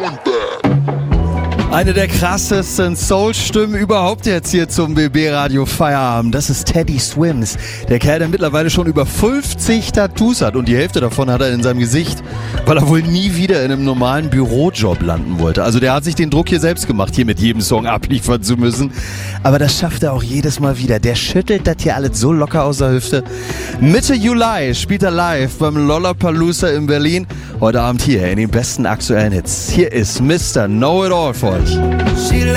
Eine der krassesten Soul-Stimmen überhaupt jetzt hier zum BB-Radio Feierabend. Das ist Teddy Swims. Der Kerl, der mittlerweile schon über 50 Tattoos hat und die Hälfte davon hat er in seinem Gesicht, weil er wohl nie wieder in einem normalen Bürojob landen wollte. Also der hat sich den Druck hier selbst gemacht, hier mit jedem Song abliefern zu müssen. Aber das schafft er auch jedes Mal wieder. Der schüttelt das hier alles so locker aus der Hüfte. Mitte Juli spielt er live beim Lollapalooza in Berlin. Heute Abend hier in den besten aktuellen Hits. Hier ist Mr. Know-It-All für euch.